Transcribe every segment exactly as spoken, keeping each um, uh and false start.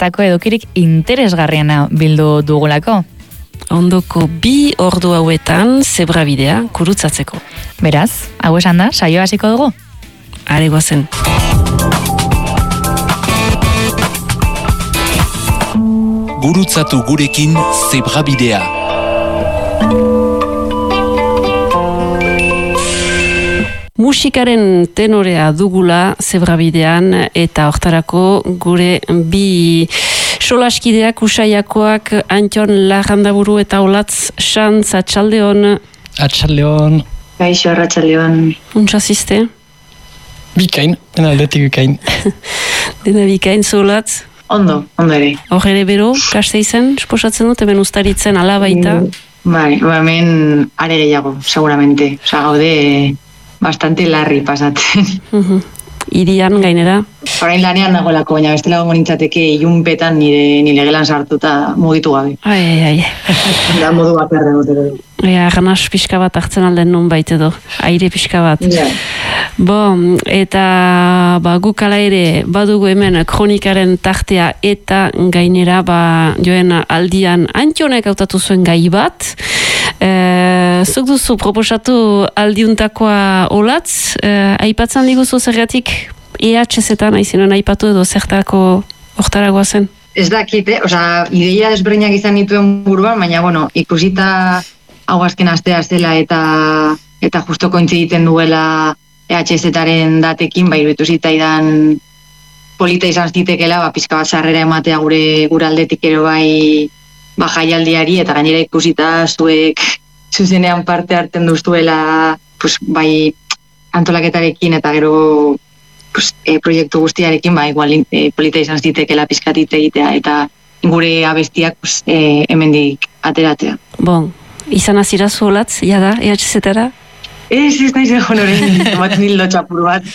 benetako edukirik interesgarriena bildu dugulako. Ondoko bi ordu hauetan zebrabidea kurutzatzeko. Beraz, hau esan da, saio hasiko dugu? Are goazen. Gurutzatu gurekin zebrabidea. Musikaren tenorea dugula zebrabidean eta hortarako gure bi solaskideak usaiakoak Antion Larrandaburu eta Olatz Xantz, atxaldeon. Atxaldeon. Gaixo, arratxaldeon. Untsazizte? Bikain, dena aldetik bikain. Dena bikain, zu Olatz? Ondo, ondo ere. Hor ere bero, kaste izen, esposatzen dut, hemen ustaritzen alabaita? Bai, hemen are gehiago, seguramente. Osa, gaude bastante larri pasatzen. Irian gainera? Orain lanean nagolako, baina bestela gongo nintzateke ilunpetan nire, nire gelan sartuta mugitu gabe. Ai, ai, ai. Da modu bat erde goteko. Ea, ganas pixka bat hartzen alden nun baite do. Aire pixka bat. Ja. Bo, eta ba, guk ala ere badugu hemen kronikaren tartea eta gainera ba, joen aldian Antionek hautatu zuen gai bat. E, zuk duzu proposatu aldiuntakoa Olatz, e, aipatzen diguzu zergatik E H Z-etan aizinen aipatu edo zertako hortaragoa zen? Ez dakit, eh? Osa, ideia desberdinak izan dituen buruan, baina, bueno, ikusita hau azken astea zela eta eta justo kointziditen duela E H Z-aren datekin, bai, iruditu zitzaidan polita izan zitekela, ba, pizka bat sarrera ematea gure gure aldetik ero bai ba, jaialdiari, eta gainera ikusita zuek zuzenean parte hartzen duzuela, pues, bai, antolaketarekin eta gero pues, e, proiektu guztiarekin, ba, igual e, polita izan zitekela pizkatit egitea, eta gure abestiak pues, e, hemendik ateratzea. Bon, izan azira zu Olatz, jada, E H Z-era? Ez, ez nahi zen honorein, bat nildo txapur bat.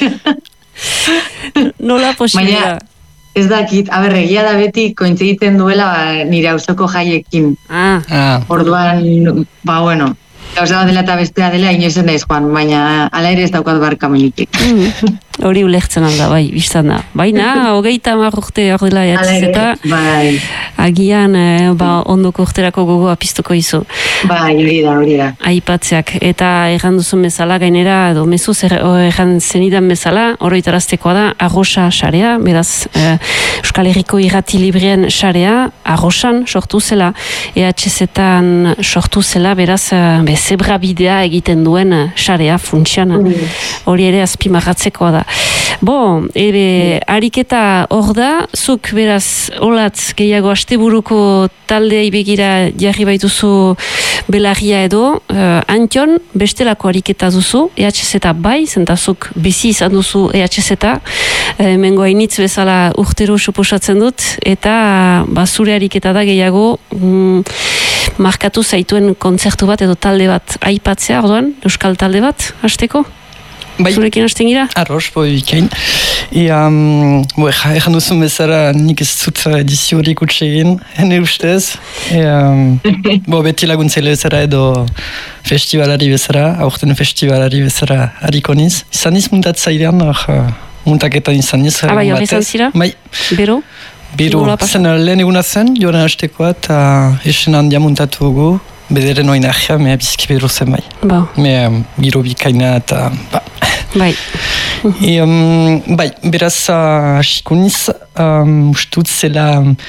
Nola posibila? Baina, ez dakit, aberre, egia da beti kointzegiten duela nire auzoko jaiekin. Ah. Ah. Orduan, ba, bueno, gauza dela eta bestea dela inoizen naiz joan, baina ala ere ez daukat barkamenik. Mm. Hori ulertzen alda, bai, biztan da. Baina, hogeita hamar urte hor dela E H Z, bai. agian eh, ba, ondoko urterako gogoa piztuko izu. Bai, hori da, hori da. Aipatzeak, eta erran duzun bezala gainera, edo mezuz erran zenidan bezala, oroitaraztekoa da, arrosa sarea, beraz, eh, Euskal Herriko irrati libreen sarea, arrosan sortu zela, E H Z-an sortu zela, beraz, be, zebrabidea egiten duen sarea funtsian, hori ere azpimarratzekoa da. Bo, ebe, ariketa hor da, zuk beraz, Olatz gehiago asteburuko taldeai begira jarri baituzu belarria edo, uh, Antion, bestelako ariketa duzu, E H Z bai, zentazuk bizi izan duzu E H Z, e, mengo hainitz bezala urtero suposatzen dut, eta ba, zure ariketa da gehiago mm, markatu zaituen kontzertu bat edo talde bat aipatzea, orduan, euskal talde bat, hasteko? Bai. Zurekin hasten gira? Arroz, boi bikain. E, um, bo, ejan duzun bezala nik ez zut edizio hori kutxe egin, hene ustez. E, um, bo, beti laguntzaile bezala edo festivalari bezala, aurten festivalari bezala hariko niz. Izan niz muntatzailean, uh, muntaketan izan niz. Ah, bai, hori izan zira? Bai. Bero? Bero, zen lehen eguna zen, joan hastekoa, eta esen handia muntatu dugu. Bederen oin ahia, mea bizki bero zen bai. Ba. Mea um, giro bikaina eta ba. Bai. E, um, bai, beraz hasiko uh, niz, um, ustut zela um,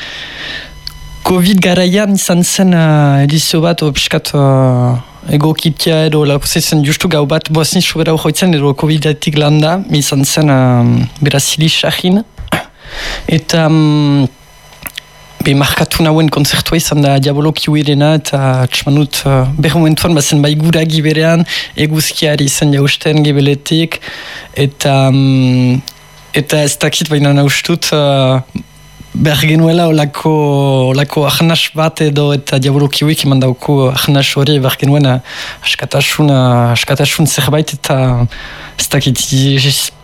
Covid garaian izan zen uh, edizio bat, o piskat uh, egokitia edo lakusetzen justu gau bat, boaz niz sobera horretzen edo Covidatik landa, izan zen um, beraz hili sahin. Eta um, be markatu nauen konzertua izan da Diaboloki uirena eta txmanut uh, behar momentuan bazen bai gura giberean eguzkiari izan jausten gibeletik eta um, eta ez dakit baina naustut uh, behar genuela olako, olako ahnas bat edo eta Diaboloki uik eman dauko ahnas hori behar genuen askatasun, askatasun zerbait eta ez dakit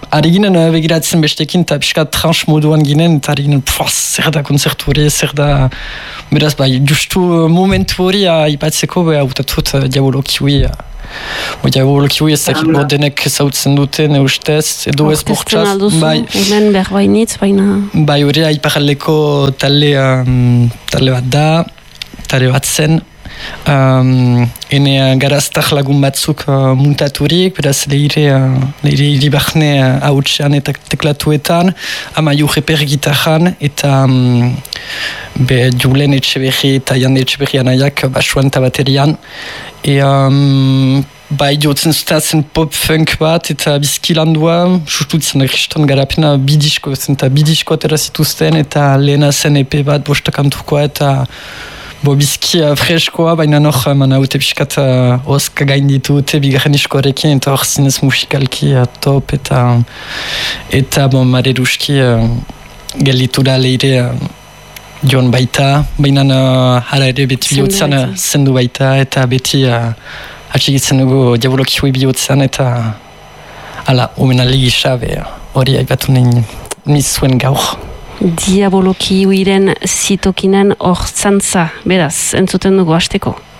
ari ginen uh, begiratzen bestekin, eta piskat trans moduan ginen, eta ari ginen, pfaz, zer da konzertu hori, zer da... Beraz, bai, justu momentu hori aipatzeko, beha, utatut uh, diaboloki hui, uh, bo diaboloki hui ez dakit denek zautzen duten, eustez, edo ez bortxaz. Bai, hemen behar bainitz, baina... Bai, hori aiparaldeko talde, um, talde bat da, talde bat zen, Um, ene uh, garaztak lagun batzuk uh, muntaturik, beraz leire, uh, leire iribarne uh, hautsean eta teklatuetan, ama jureper gitarran, eta um, be Julen Etxeberri eta Jande Etxeberri anaiak basuan eta baterian. E, um, bai jotzen zuten pop-funk bat eta bizki landua, sustutzen kriston garapena bidisko zen eta bidisko atera zituzten eta lehena zen epe bat bostakantukoa eta Bo bizki uh, freskoa, baina hor eman haute piskat uh, oska gain ditute bigarren diskoarekin eta hor zinez musikalki uh, top eta eta bon, mare ruski uh, gelditura leire uh, joan baita, baina uh, hala ere beti bihotzan uh, zendu baita eta beti uh, atxigitzen dugu diaboloki hui bihotzan eta hala, omenaldi gisa hori haibatu nahi nizuen gaur. Diaboloki huiren zitokinen hor zantza, beraz, entzuten dugu hasteko.